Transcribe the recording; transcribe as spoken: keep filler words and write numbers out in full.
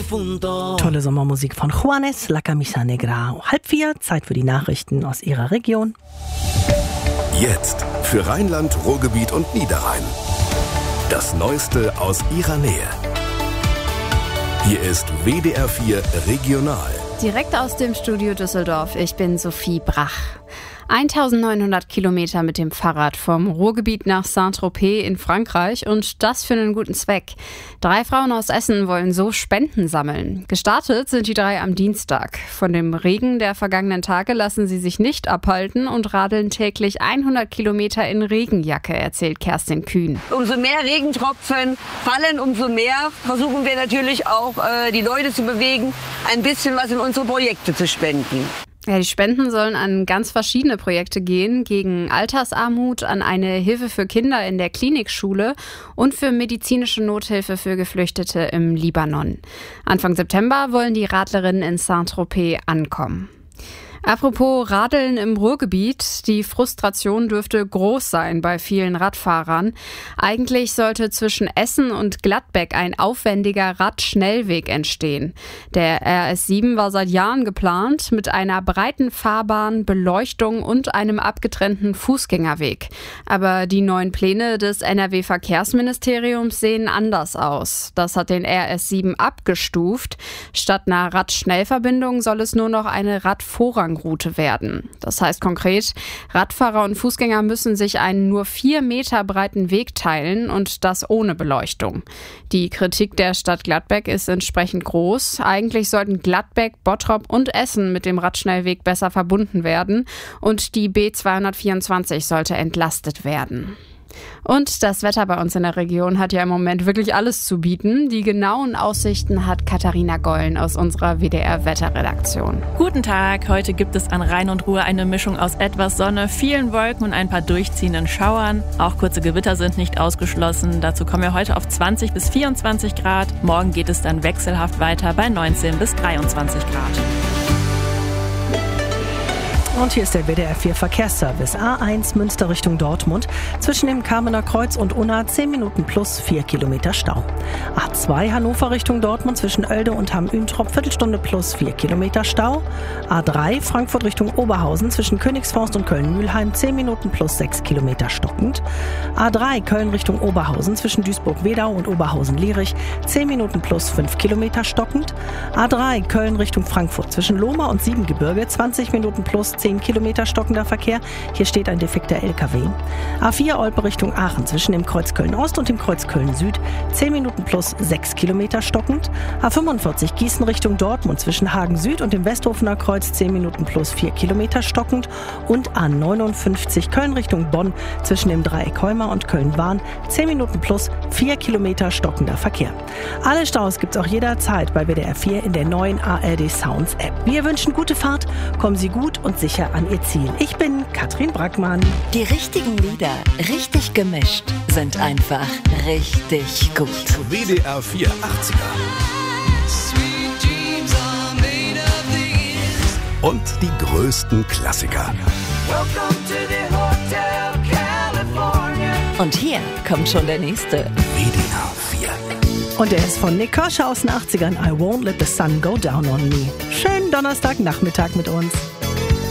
difunto. Tolle Sommermusik von Juanes, La Camisa Negra. Halb vier, Zeit für die Nachrichten aus Ihrer Region. Jetzt für Rheinland, Ruhrgebiet und Niederrhein. Das Neueste aus Ihrer Nähe. Hier ist W D R vier Regional. Direkt aus dem Studio Düsseldorf. Ich bin Sophie Brach. eintausendneunhundert Kilometer mit dem Fahrrad vom Ruhrgebiet nach Saint-Tropez in Frankreich und das für einen guten Zweck. Drei Frauen aus Essen wollen so Spenden sammeln. Gestartet sind die drei am Dienstag. Von dem Regen der vergangenen Tage lassen sie sich nicht abhalten und radeln täglich hundert Kilometer in Regenjacke, erzählt Kerstin Kühn. Umso mehr Regentropfen fallen, umso mehr versuchen wir natürlich auch, äh, die Leute zu bewegen, ein bisschen was in unsere Projekte zu spenden. Ja, die Spenden sollen an ganz verschiedene Projekte gehen, gegen Altersarmut, an eine Hilfe für Kinder in der Klinikschule und für medizinische Nothilfe für Geflüchtete im Libanon. Anfang September wollen die Radlerinnen in Saint-Tropez ankommen. Apropos Radeln im Ruhrgebiet, die Frustration dürfte groß sein bei vielen Radfahrern. Eigentlich sollte zwischen Essen und Gladbeck ein aufwendiger Radschnellweg entstehen. Der R S sieben war seit Jahren geplant mit einer breiten Fahrbahn, Beleuchtung und einem abgetrennten Fußgängerweg. Aber die neuen Pläne des N R W-Verkehrsministeriums sehen anders aus. Das hat den R S sieben abgestuft. Statt einer Radschnellverbindung soll es nur noch eine Radvorrangroute werden. Das heißt konkret, Radfahrer und Fußgänger müssen sich einen nur vier Meter breiten Weg teilen und das ohne Beleuchtung. Die Kritik der Stadt Gladbeck ist entsprechend groß. Eigentlich sollten Gladbeck, Bottrop und Essen mit dem Radschnellweg besser verbunden werden und die B zweihundertvierundzwanzig sollte entlastet werden. Und das Wetter bei uns in der Region hat ja im Moment wirklich alles zu bieten. Die genauen Aussichten hat Katharina Gollen aus unserer W D R-Wetterredaktion. Guten Tag, heute gibt es an Rhein und Ruhr eine Mischung aus etwas Sonne, vielen Wolken und ein paar durchziehenden Schauern. Auch kurze Gewitter sind nicht ausgeschlossen. Dazu kommen wir heute auf zwanzig bis vierundzwanzig Grad. Morgen geht es dann wechselhaft weiter bei neunzehn bis dreiundzwanzig Grad. Und hier ist der W D R vier Verkehrsservice. A eins Münster Richtung Dortmund. Zwischen dem Kamener Kreuz und Unna zehn Minuten plus vier Kilometer Stau. A zwei Hannover Richtung Dortmund zwischen Oelde und Hamm-Üntrop Viertelstunde plus vier Kilometer Stau. A drei Frankfurt Richtung Oberhausen zwischen Königsforst und Köln-Mühlheim zehn Minuten plus sechs Kilometer stockend. A drei Köln Richtung Oberhausen zwischen Duisburg-Wedau und Oberhausen-Lierich zehn Minuten plus fünf Kilometer stockend. A drei Köln Richtung Frankfurt zwischen Lohmar und Siebengebirge zwanzig Minuten plus zehn Kilometer stockender Verkehr. Hier steht ein defekter L K W. A vier Olpe Richtung Aachen zwischen dem Kreuz Köln-Ost und dem Kreuz Köln-Süd zehn Minuten plus sechs Kilometer stockend. A fünfundvierzig Gießen Richtung Dortmund zwischen Hagen-Süd und dem Westhofener Kreuz zehn Minuten plus vier Kilometer stockend. Und A neunundfünfzig Köln Richtung Bonn zwischen dem Dreieck Heuma und Köln-Wahn zehn Minuten plus vier Kilometer stockender Verkehr. Alle Staus gibt's auch jederzeit bei W D R vier in der neuen A R D Sounds App. Wir wünschen gute Fahrt, kommen Sie gut und sicher an Ihr Ziel. Ich bin Katrin Brackmann. Die richtigen Lieder, richtig gemischt, sind einfach richtig gut. W D R vier achtziger. Und die größten Klassiker. Und hier kommt schon der nächste. W D R vier. Und der ist von Nick Kershaw aus den achtzigern. I won't let the sun go down on me. Schönen Donnerstagnachmittag mit uns.